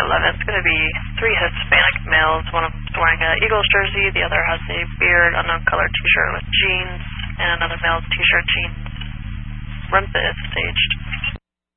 11. It's going to be 3 Hispanic males. One of them's wearing an Eagles jersey. The other has a beard, unknown color t-shirt with jeans, and another male's t-shirt, jeans. Remsa is staged.